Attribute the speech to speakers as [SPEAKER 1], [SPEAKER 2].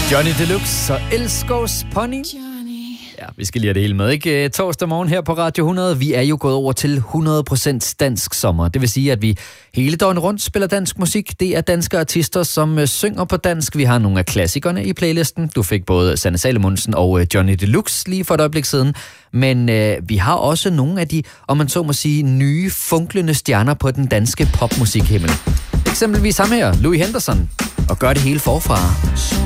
[SPEAKER 1] Johnny Deluxe og Elskås Pony. Ja, vi skal lige have det hele med, ikke? Torsdag morgen her på Radio 100. Vi er jo gået over til 100% dansk sommer. Det vil sige, at vi hele døgnet rundt spiller dansk musik. Det er danske artister, som synger på dansk. Vi har nogle af klassikerne i playlisten. Du fik både Sanne Salomonsen og Johnny Deluxe lige for et øjeblik siden. Men vi har også nogle af de, om man så må sige, nye funklende stjerner på den danske popmusikhimmel. Eksempelvis ham her, Louis Henderson, og gør det hele forfra.